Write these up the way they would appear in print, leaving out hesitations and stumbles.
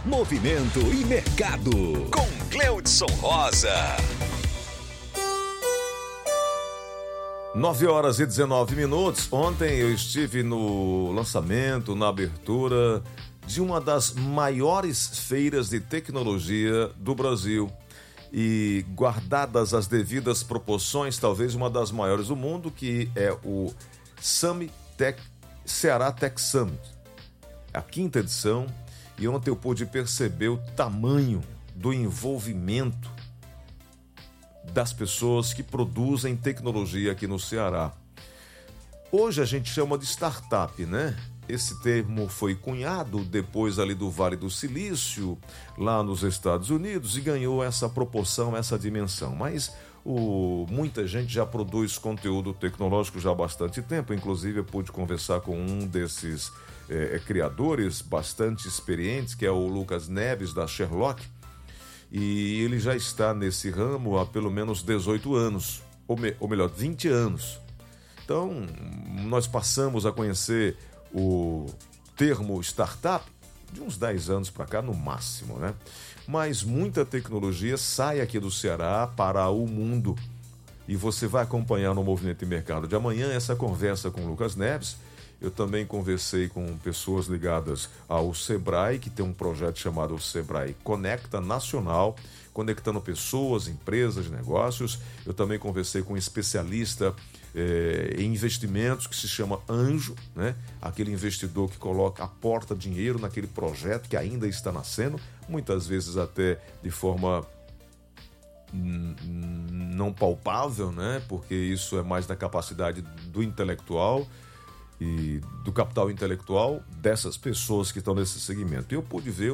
Movimento e Mercado, com Gleudson Rosa. 9h19. Ontem eu estive no lançamento, na abertura de uma das maiores feiras de tecnologia do Brasil. E guardadas as devidas proporções, talvez uma das maiores do mundo, que é o Ceará Tech Summit. A 5ª edição. E ontem eu pude perceber o tamanho do envolvimento das pessoas que produzem tecnologia aqui no Ceará. Hoje a gente chama de startup, né? Esse termo foi cunhado depois ali do Vale do Silício, lá nos Estados Unidos, e ganhou essa proporção, essa dimensão. Mas muita gente já produz conteúdo tecnológico já há bastante tempo. Inclusive eu pude conversar com um desses criadores bastante experientes, que é o Lucas Neves, da Sherlock, e ele já está nesse ramo há pelo menos 18 anos, ou melhor, 20 anos. Então, nós passamos a conhecer o termo startup de uns 10 anos para cá, no máximo, né? Mas muita tecnologia sai aqui do Ceará para o mundo. E você vai acompanhar no Movimento e Mercado de amanhã essa conversa com o Lucas Neves. Eu também conversei com pessoas ligadas ao Sebrae, que tem um projeto chamado Sebrae Conecta Nacional, conectando pessoas, empresas, negócios. Eu também conversei com um especialista em investimentos que se chama Anjo, né? Aquele investidor que aporta dinheiro naquele projeto que ainda está nascendo, muitas vezes até de forma não palpável, né? Porque isso é mais da capacidade do intelectual e do capital intelectual dessas pessoas que estão nesse segmento. E eu pude ver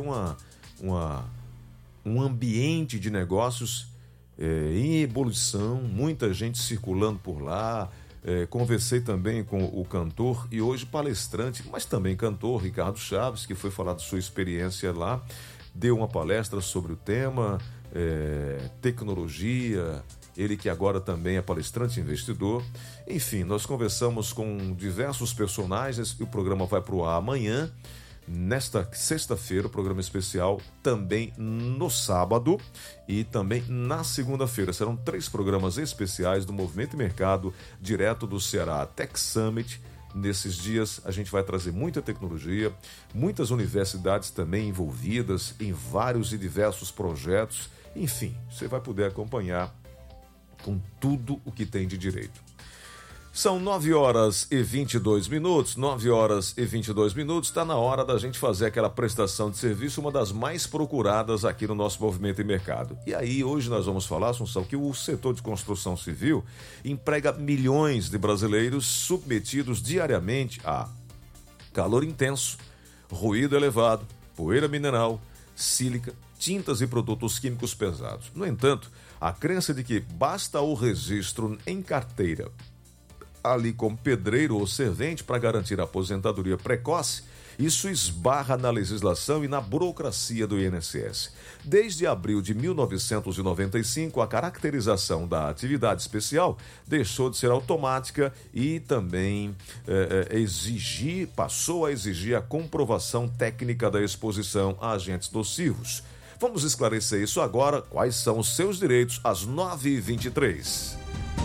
um ambiente de negócios em ebulição, muita gente circulando por lá. Conversei também com o cantor e hoje palestrante, mas também cantor, Ricardo Chaves, que foi falar de sua experiência lá, deu uma palestra sobre o tema, tecnologia. Ele que agora também é palestrante e investidor. Enfim, nós conversamos com diversos personagens e o programa vai para o ar amanhã. Nesta sexta-feira, o programa especial também no sábado e também na segunda-feira. Serão 3 programas especiais do Movimento e Mercado, direto do Ceará Tech Summit. Nesses dias a gente vai trazer muita tecnologia, muitas universidades também envolvidas em vários e diversos projetos. Enfim, você vai poder acompanhar com tudo o que tem de direito. São 9h22, 9h22, está na hora da gente fazer aquela prestação de serviço, uma das mais procuradas aqui no nosso Movimento e Mercado. E aí, hoje nós vamos falar, Assunção, que o setor de construção civil emprega milhões de brasileiros submetidos diariamente a calor intenso, ruído elevado, poeira mineral, sílica, tintas e produtos químicos pesados. No entanto, a crença de que basta o registro em carteira ali como pedreiro ou servente para garantir a aposentadoria precoce, isso esbarra na legislação e na burocracia do INSS. Desde abril de 1995, a caracterização da atividade especial deixou de ser automática e também passou a exigir a comprovação técnica da exposição a agentes nocivos. Vamos esclarecer isso agora. Quais são os seus direitos às 9h23.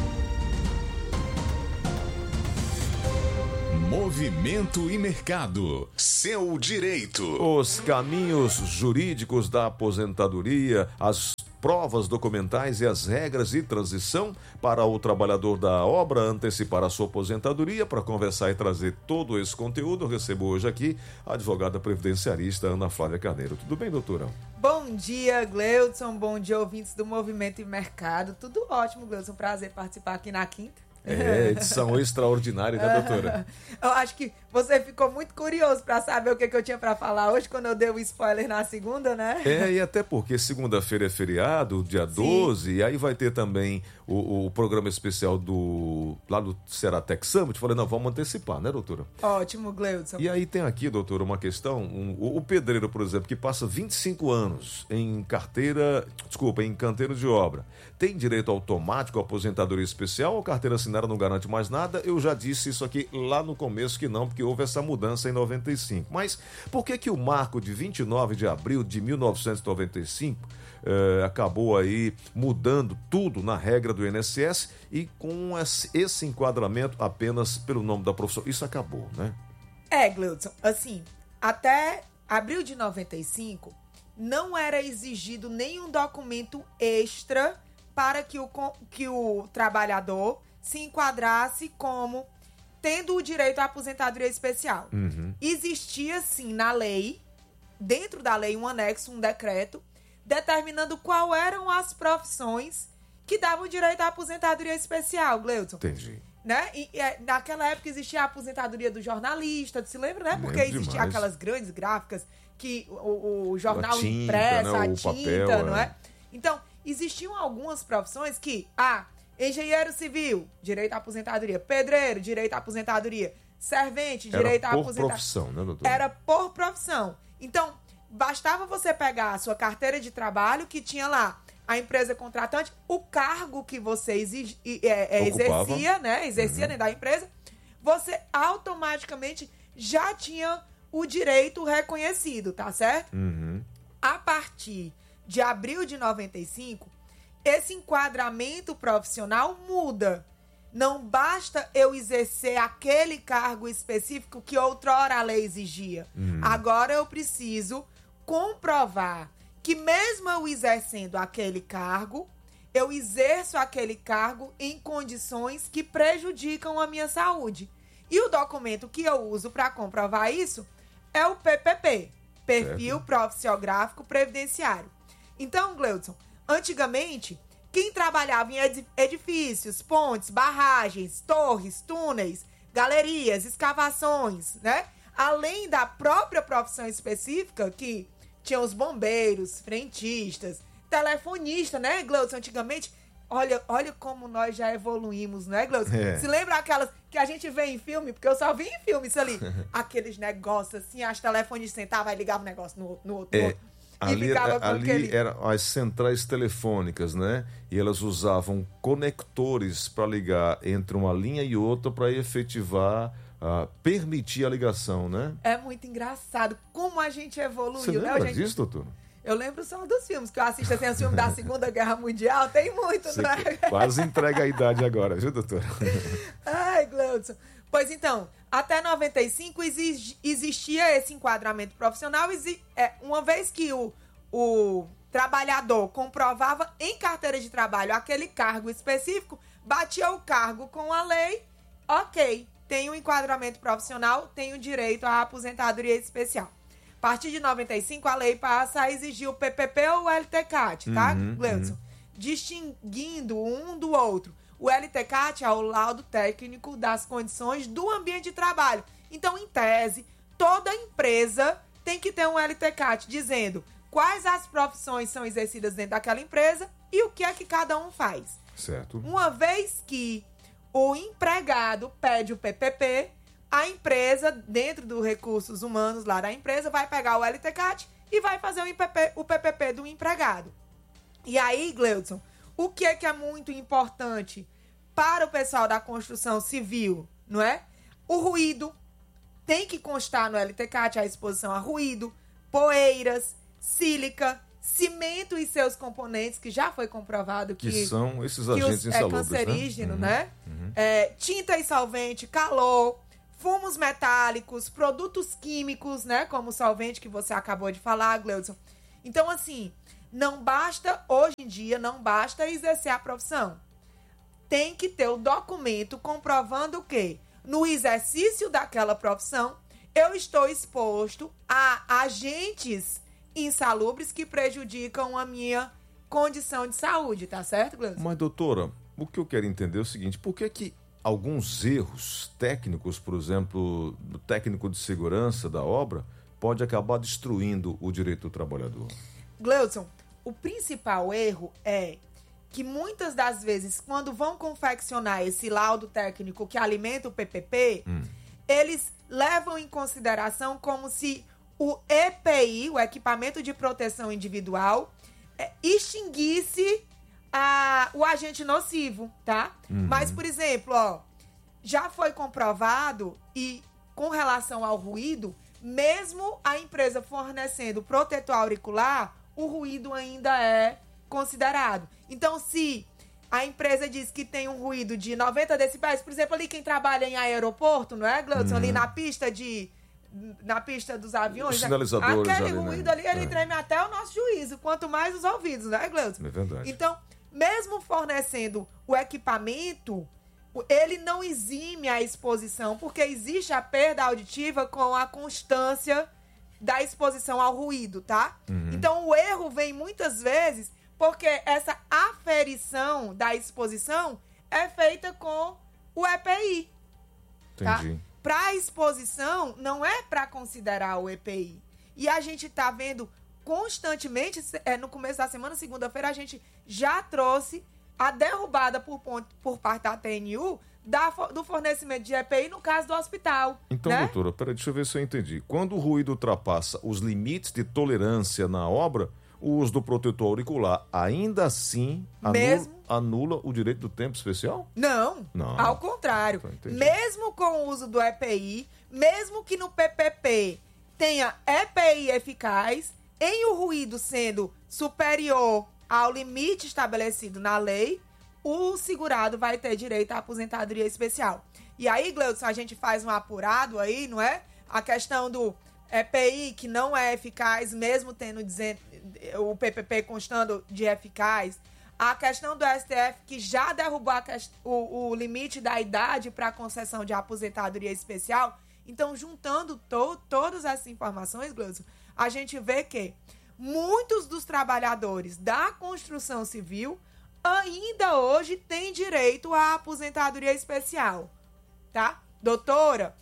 Movimento e Mercado. Seu direito. Os caminhos jurídicos da aposentadoria, as provas documentais e as regras de transição para o trabalhador da obra antecipar a sua aposentadoria. Para conversar e trazer todo esse conteúdo, eu recebo hoje aqui a advogada previdenciarista Ana Flávia Carneiro. Tudo bem, doutora? Bom dia, Gleudson. Bom dia, ouvintes do Movimento e Mercado. Tudo ótimo, Gleudson. Prazer participar aqui na quinta. Edição extraordinária, né, doutora? Eu acho que você ficou muito curioso para saber o que eu tinha para falar hoje, quando eu dei o spoiler na segunda, né? E até porque segunda-feira é feriado, dia 12, e aí vai ter também o programa especial lá do Ceará Tech Summit. Falei, não, vamos antecipar, né, doutora? Ótimo, Gleudson. E aí tem aqui, doutora, uma questão, o pedreiro, por exemplo, que passa 25 anos em canteiro de obra, tem direito automático à aposentadoria especial ou carteira assinada não garante mais nada? Eu já disse isso aqui lá no começo que não, porque porque houve essa mudança em 95. Mas por que o marco de 29 de abril de 1995 acabou aí mudando tudo na regra do INSS e com esse enquadramento apenas pelo nome da profissão? Isso acabou, né? Gleudson, assim, até abril de 95, não era exigido nenhum documento extra para que o trabalhador se enquadrasse como tendo o direito à aposentadoria especial. Existia, sim, na lei, dentro da lei, um anexo, um decreto, determinando quais eram as profissões que davam direito à aposentadoria especial, Gleudson. Entendi. Né? Naquela época existia a aposentadoria do jornalista, tu se lembra, né? Porque existiam aquelas grandes gráficas que o jornal impresso, né? a tinta, papel, não é? Então, existiam algumas profissões que, engenheiro civil, direito à aposentadoria, pedreiro, direito à aposentadoria, servente, direito à aposentadoria. Era por profissão, né, doutor? Era por profissão. Então, bastava você pegar a sua carteira de trabalho, que tinha lá a empresa contratante, o cargo que você exercia, né? Exercia dentro da empresa, você automaticamente já tinha o direito reconhecido, tá certo? A partir de abril de 95, esse enquadramento profissional muda. Não basta eu exercer aquele cargo específico que outrora a lei exigia. Agora eu preciso comprovar que mesmo eu exercendo aquele cargo, eu exerço aquele cargo em condições que prejudicam a minha saúde. E o documento que eu uso para comprovar isso é o PPP, Perfil Profissiográfico Previdenciário. Então, Gleudson, antigamente, quem trabalhava em edifícios, pontes, barragens, torres, túneis, galerias, escavações, né? Além da própria profissão específica, que tinha os bombeiros, frentistas, telefonista, né, Gleudson? Antigamente, olha como nós já evoluímos, né, Gleudson? Se lembra aquelas que a gente vê em filme? Porque eu só vi em filme isso ali. Aqueles negócios assim, as telefonistas sentavam e ligavam o negócio no outro. Ali eram as centrais telefônicas, né? E elas usavam conectores para ligar entre uma linha e outra para efetivar, permitir a ligação, né? É muito engraçado como a gente evoluiu, Você né? lembra disso, doutor? Eu lembro só dos filmes, que eu assisto assim, os filmes da Segunda Guerra Mundial, tem muito, né? Quase entrega a idade agora, viu, doutor? Ai, Gleudson. Pois então, até 95 existia esse enquadramento profissional, uma vez que o trabalhador comprovava em carteira de trabalho aquele cargo específico, batia o cargo com a lei, ok, tem um enquadramento profissional, tem o direito à aposentadoria especial. A partir de 95, a lei passa a exigir o PPP ou o LTCAT, tá, Gleudson? Distinguindo um do outro. O LTCAT é o laudo técnico das condições do ambiente de trabalho. Então, em tese, toda empresa tem que ter um LTCAT dizendo quais as profissões são exercidas dentro daquela empresa e o que é que cada um faz. Certo. Uma vez que o empregado pede o PPP, a empresa, dentro dos recursos humanos lá da empresa, vai pegar o LTCAT e vai fazer o PPP do empregado. E aí, Gleudson, o que é muito importante para o pessoal da construção civil, não é? O ruído tem que constar no LTCAT, a exposição a ruído, poeiras, sílica, cimento e seus componentes, que já foi comprovado que são esses agentes insalubres, cancerígeno, né? Tinta e solvente, calor, fumos metálicos, produtos químicos, né? Como o solvente que você acabou de falar, Gleudson. Então, assim, não basta, hoje em dia, não basta exercer a profissão. Tem que ter o documento comprovando que, no exercício daquela profissão, eu estou exposto a agentes insalubres que prejudicam a minha condição de saúde, tá certo, Gleudson? Mas, doutora, o que eu quero entender é o seguinte, por que alguns erros técnicos, por exemplo, do técnico de segurança da obra, pode acabar destruindo o direito do trabalhador? Gleudson, o principal erro é que muitas das vezes, quando vão confeccionar esse laudo técnico que alimenta o PPP, eles levam em consideração como se o EPI, o Equipamento de Proteção Individual, extinguisse o agente nocivo, tá? Mas, por exemplo, já foi comprovado e com relação ao ruído, mesmo a empresa fornecendo protetor auricular, o ruído ainda é considerado. Então, se a empresa diz que tem um ruído de 90 decibéis, por exemplo, ali quem trabalha em aeroporto, não é, Gleudson? Ali na pista dos aviões, os sinalizadores, aquele ruído ali, ele treme até o nosso juízo, quanto mais os ouvidos, não é, Gleudson? É verdade. Então, mesmo fornecendo o equipamento, ele não exime a exposição, porque existe a perda auditiva com a constância da exposição ao ruído, tá? Então, o erro vem muitas vezes porque essa aferição da exposição é feita com o EPI, tá? Entendi. Para a exposição, não é para considerar o EPI. E a gente está vendo constantemente, no começo da semana, segunda-feira, a gente já trouxe a derrubada por parte da TNU do fornecimento de EPI no caso do hospital. Então, né? doutora, peraí, deixa eu ver se eu entendi. Quando o ruído ultrapassa os limites de tolerância na obra, o uso do protetor auricular ainda assim anula o direito do tempo especial? Não, ao contrário. Mesmo com o uso do EPI, mesmo que no PPP tenha EPI eficaz, em o ruído sendo superior ao limite estabelecido na lei, o segurado vai ter direito à aposentadoria especial. E aí, Gleudson, a gente faz um apurado aí, não é? A questão do EPI, que não é eficaz, mesmo tendo o PPP constando de eficaz. A questão do STF, que já derrubou o limite da idade para a concessão de aposentadoria especial. Então, juntando todas essas informações, Gleudson, a gente vê que muitos dos trabalhadores da construção civil ainda hoje têm direito à aposentadoria especial, tá? Doutora,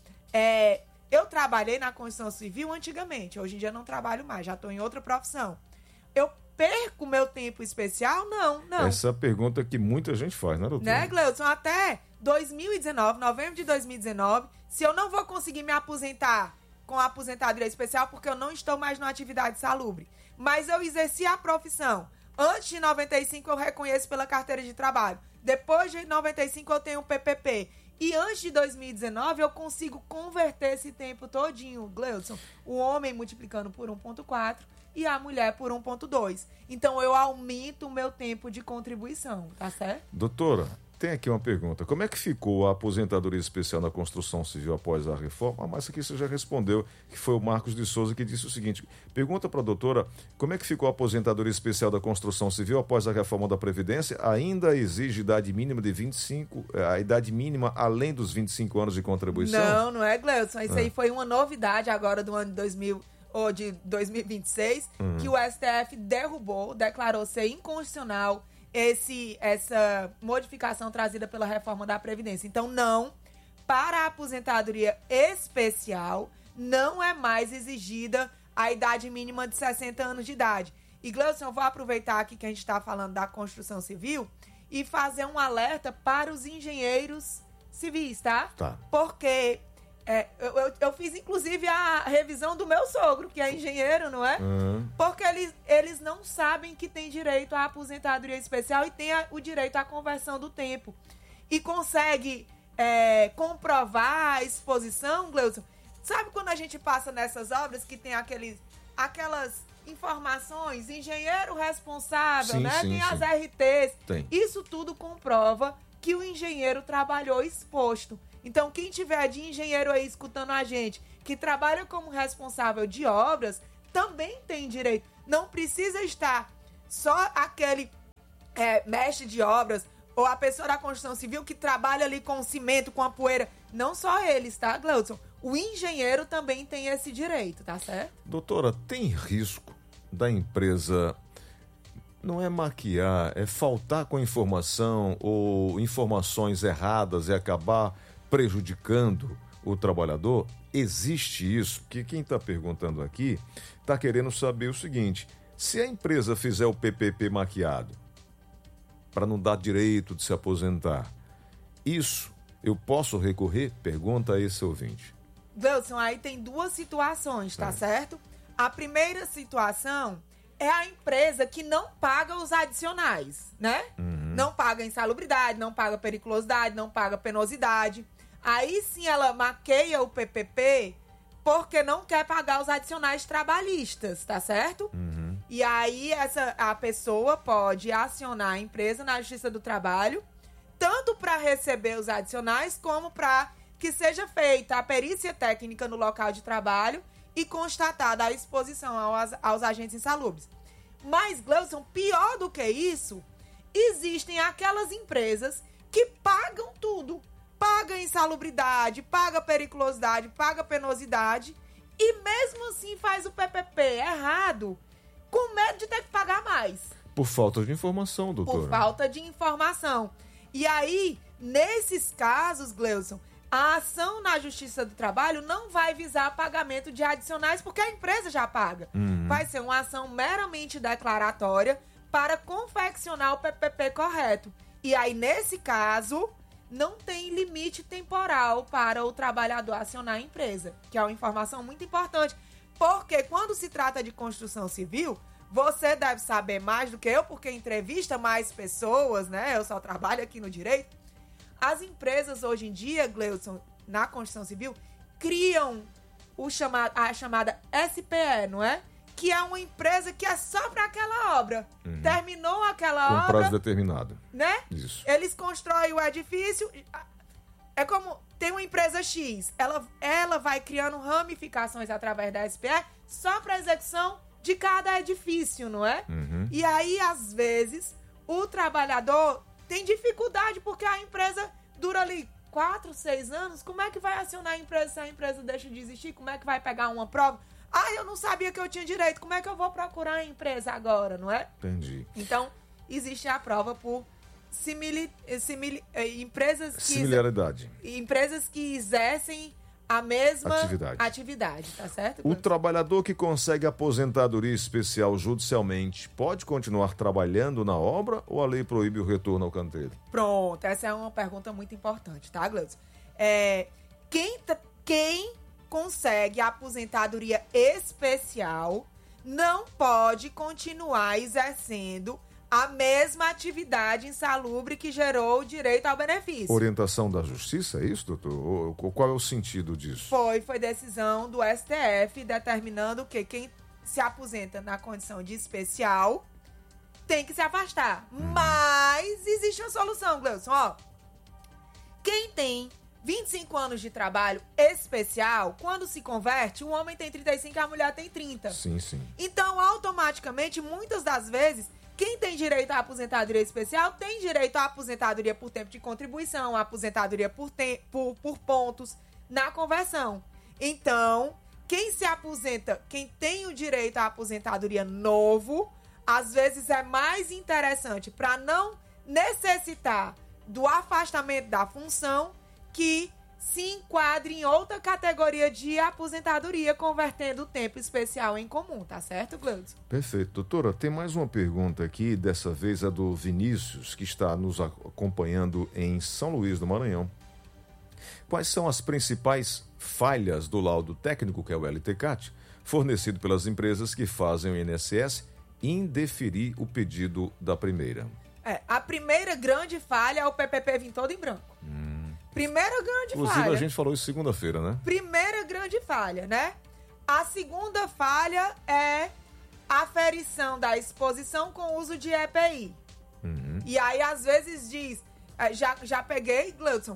eu trabalhei na construção civil antigamente, hoje em dia não trabalho mais, já estou em outra profissão. Eu perco meu tempo especial? Não. Essa é a pergunta que muita gente faz, né, doutora? Né, Gleudson? Até 2019, novembro de 2019, se eu não vou conseguir me aposentar com a aposentadoria especial porque eu não estou mais numa atividade salubre, mas eu exerci a profissão. Antes de 95 eu reconheço pela carteira de trabalho. Depois de 95 eu tenho o PPP. E antes de 2019 eu consigo converter esse tempo todinho, Gleudson. O homem multiplicando por 1,4 e a mulher por 1,2. Então eu aumento o meu tempo de contribuição, tá certo? Doutora, tem aqui uma pergunta. Como é que ficou a aposentadoria especial na construção civil após a reforma? Mas isso aqui você já respondeu, que foi o Marcos de Souza que disse o seguinte. Pergunta para a doutora, como é que ficou a aposentadoria especial da construção civil após a reforma da Previdência? Ainda exige idade mínima de 25, a idade mínima além dos 25 anos de contribuição? Não é, Gleudson. Isso aí foi uma novidade agora do ano de 2026, que o STF declarou ser inconstitucional essa modificação trazida pela reforma da Previdência. Então, para a aposentadoria especial, não é mais exigida a idade mínima de 60 anos de idade. E, Gleudson, eu vou aproveitar aqui que a gente está falando da construção civil e fazer um alerta para os engenheiros civis, tá? Porque eu fiz, inclusive, a revisão do meu sogro, que é engenheiro, não é? Porque eles não sabem que tem direito à aposentadoria especial e tem o direito à conversão do tempo. E consegue comprovar a exposição, Gleudson. Sabe quando a gente passa nessas obras que tem aquelas informações, engenheiro responsável, sim, né? Sim, tem as sim. RTs. Tem. Isso tudo comprova que o engenheiro trabalhou exposto. Então, quem tiver de engenheiro aí escutando a gente, que trabalha como responsável de obras, também tem direito. Não precisa estar só aquele mestre de obras ou a pessoa da construção civil que trabalha ali com o cimento, com a poeira. Não só eles, tá, Gleudson? O engenheiro também tem esse direito, tá certo? Doutora, tem risco da empresa não é maquiar, é faltar com informação ou informações erradas e acabar prejudicando o trabalhador? Existe isso? Porque quem está perguntando aqui está querendo saber o seguinte: se a empresa fizer o PPP maquiado para não dar direito de se aposentar, isso eu posso recorrer? Pergunta a esse ouvinte. Gleudson, aí tem duas situações, tá certo? A primeira situação é a empresa que não paga os adicionais, né? Não paga insalubridade, não paga periculosidade, não paga penosidade. Aí sim ela maqueia o PPP porque não quer pagar os adicionais trabalhistas, tá certo? E aí a pessoa pode acionar a empresa na Justiça do Trabalho, tanto para receber os adicionais, como para que seja feita a perícia técnica no local de trabalho e constatada a exposição aos agentes insalubres. Mas, Gleudson, pior do que isso, existem aquelas empresas que pagam tudo. Paga insalubridade, paga periculosidade, paga penosidade e mesmo assim faz o PPP errado, com medo de ter que pagar mais. Por falta de informação, doutora. Por falta de informação. E aí, nesses casos, Gleudson, a ação na Justiça do Trabalho não vai visar pagamento de adicionais porque a empresa já paga. Vai ser uma ação meramente declaratória para confeccionar o PPP correto. E aí, nesse caso, não tem limite temporal para o trabalhador acionar a empresa, que é uma informação muito importante. Porque quando se trata de construção civil, você deve saber mais do que eu, porque entrevista mais pessoas, né? Eu só trabalho aqui no direito. As empresas hoje em dia, Gleudson, na construção civil, criam a chamada SPE, não é? Que é uma empresa que é só para aquela obra. Terminou aquela obra... Com prazo determinado. Né? Isso. Eles constroem o edifício... É como... Tem uma empresa X. Ela vai criando ramificações através da SPE só para execução de cada edifício, não é? E aí, às vezes, o trabalhador tem dificuldade porque a empresa dura ali 4, 6 anos. Como é que vai acionar a empresa se a empresa deixa de existir? Como é que vai pegar uma prova? Ah, eu não sabia que eu tinha direito. Como é que eu vou procurar a empresa agora, não é? Entendi. Então, existe a prova por empresas que... Similaridade. Empresas que exercem a mesma atividade, tá certo? O trabalhador que consegue aposentadoria especial judicialmente pode continuar trabalhando na obra ou a lei proíbe o retorno ao canteiro? Pronto, essa é uma pergunta muito importante, tá, Gleudson? Quem consegue a aposentadoria especial não pode continuar exercendo a mesma atividade insalubre que gerou o direito ao benefício. Orientação da Justiça, é isso, doutor? Qual é o sentido disso? Foi decisão do STF determinando que quem se aposenta na condição de especial tem que se afastar. Mas existe uma solução, Gleudson. Ó, quem tem 25 anos de trabalho especial, quando se converte, o homem tem 35 e a mulher tem 30. Sim, sim. Então, automaticamente, muitas das vezes, quem tem direito à aposentadoria especial tem direito à aposentadoria por tempo de contribuição, à aposentadoria por pontos na conversão. Então, quem se aposenta, quem tem o direito à aposentadoria novo, às vezes é mais interessante para não necessitar do afastamento da função que se enquadre em outra categoria de aposentadoria, convertendo o tempo especial em comum, tá certo, Gleudson? Perfeito. Doutora, tem mais uma pergunta aqui, dessa vez é do Vinícius, que está nos acompanhando em São Luís do Maranhão. Quais são as principais falhas do laudo técnico, que é o LTCAT, fornecido pelas empresas que fazem o INSS, indeferir o pedido da primeira? A primeira grande falha é o PPP vir todo em branco. Primeira grande falha. Inclusive, a gente falou isso segunda-feira, né? Primeira grande falha, né? A segunda falha é a aferição da exposição com uso de EPI. E aí, às vezes, diz... Já peguei, Gleudson,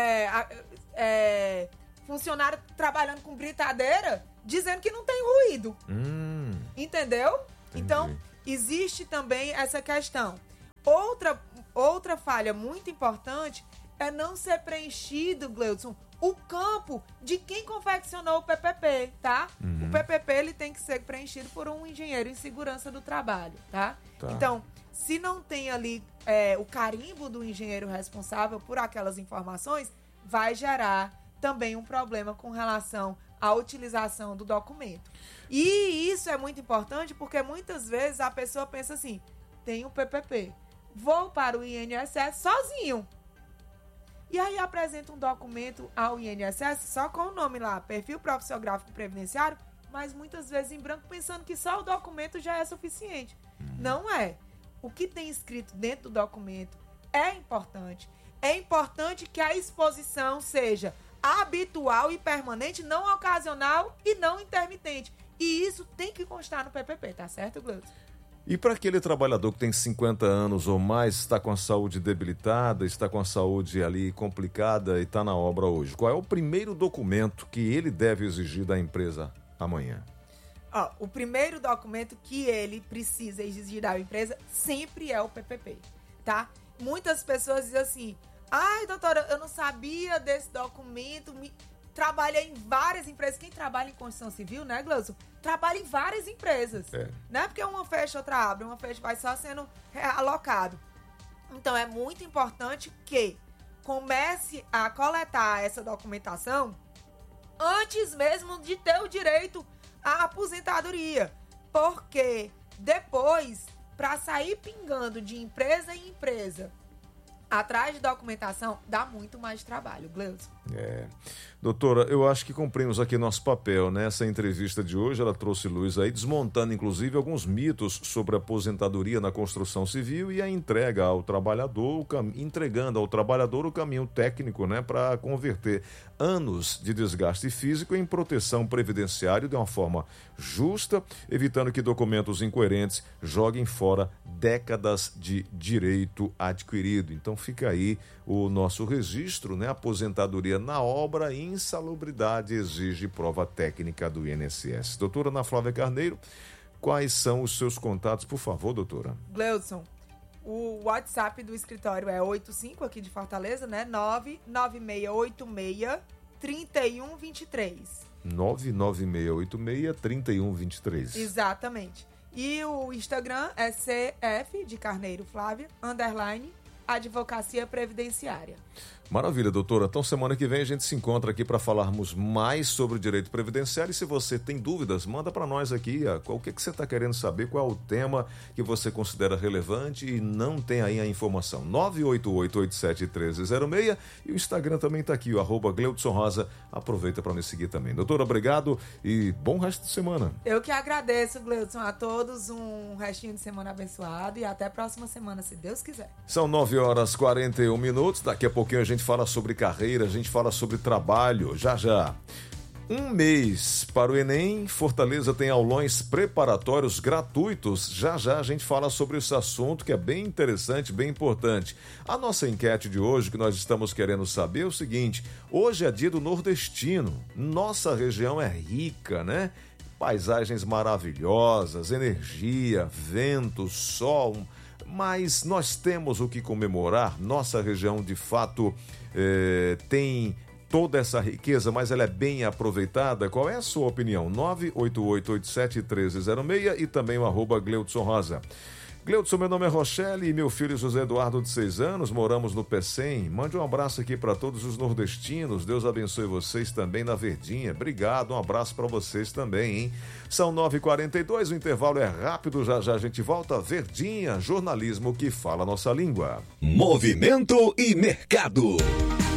funcionário trabalhando com britadeira, dizendo que não tem ruído. Entendeu? Entendi. Então, existe também essa questão. Outra falha muito importante é não ser preenchido, Gleudson, o campo de quem confeccionou o PPP, tá? O PPP ele tem que ser preenchido por um engenheiro em segurança do trabalho, tá? Então, se não tem ali o carimbo do engenheiro responsável por aquelas informações, vai gerar também um problema com relação à utilização do documento. E isso é muito importante porque muitas vezes a pessoa pensa assim, tem um PPP, vou para o INSS sozinho. E aí apresenta um documento ao INSS só com o nome lá, perfil profissiográfico previdenciário, mas muitas vezes em branco, pensando que só o documento já é suficiente. Não é. O que tem escrito dentro do documento é importante. é importante que a exposição seja habitual e permanente, não ocasional e não intermitente. E isso tem que constar no PPP, tá certo, Gleudson? E para aquele trabalhador que tem 50 anos ou mais, está com a saúde debilitada, está com a saúde ali complicada e está na obra hoje, qual é o primeiro documento que ele deve exigir da empresa amanhã? O primeiro documento que ele precisa exigir da empresa sempre é o PPP, tá? Muitas pessoas dizem assim, ai, doutora, eu não sabia desse documento, trabalha em várias empresas. Quem trabalha em construção civil, né, Gleudson? Trabalha em várias empresas, né? Porque uma fecha, outra abre, uma fecha, vai só sendo alocado. Então, é muito importante que comece a coletar essa documentação antes mesmo de ter o direito à aposentadoria. Porque depois, para sair pingando de empresa em empresa, atrás de documentação, dá muito mais trabalho, Gleudson. Doutora, eu acho que cumprimos aqui nosso papel, né? Essa entrevista de hoje, ela trouxe luz aí, desmontando inclusive alguns mitos sobre a aposentadoria na construção civil e a entrega ao trabalhador, entregando ao trabalhador o caminho técnico, né? Para converter anos de desgaste físico em proteção previdenciária de uma forma justa, evitando que documentos incoerentes joguem fora décadas de direito adquirido. Então fica aí o nosso registro, né? Aposentadoria na obra e insalubridade exige prova técnica do INSS. Doutora Ana Flávia Carneiro, quais são os seus contatos, por favor, doutora? Gleudson, o WhatsApp do escritório é 85 aqui de Fortaleza, né? 99686-3123. 99686-3123. Exatamente. E o Instagram é CF de Carneiro Flávia, _ Advocacia Previdenciária. Maravilha, doutora. Então, semana que vem a gente se encontra aqui para falarmos mais sobre o direito previdenciário. E se você tem dúvidas, manda para nós aqui o que você está querendo saber, qual é o tema que você considera relevante e não tem aí a informação. 988871306 e o Instagram também está aqui, o @Gleudson_Rosa. Aproveita para me seguir também. Doutora, obrigado e bom resto de semana. Eu que agradeço, Gleudson, a todos. Um restinho de semana abençoado e até a próxima semana, se Deus quiser. São 9h41. Daqui a pouquinho a gente fala sobre carreira, a gente fala sobre trabalho, já. Um mês para o Enem, Fortaleza tem aulões preparatórios gratuitos. Já a gente fala sobre esse assunto que é bem interessante, bem importante. A nossa enquete de hoje, que nós estamos querendo saber é o seguinte: hoje é dia do nordestino. Nossa região é rica, né? Paisagens maravilhosas, energia, vento, sol. Mas nós temos o que comemorar. Nossa região, de fato, tem toda essa riqueza, mas ela é bem aproveitada. Qual é a sua opinião? 988871306 e também o @Gleudson_Rosa. Gleudson, meu nome é Rochelle e meu filho José Eduardo, de 6 anos, moramos no Pecém. Mande um abraço aqui para todos os nordestinos. Deus abençoe vocês também na Verdinha. Obrigado, um abraço para vocês também, hein? São 9h42, o intervalo é rápido, já a gente volta. Verdinha, jornalismo que fala a nossa língua. Movimento e mercado.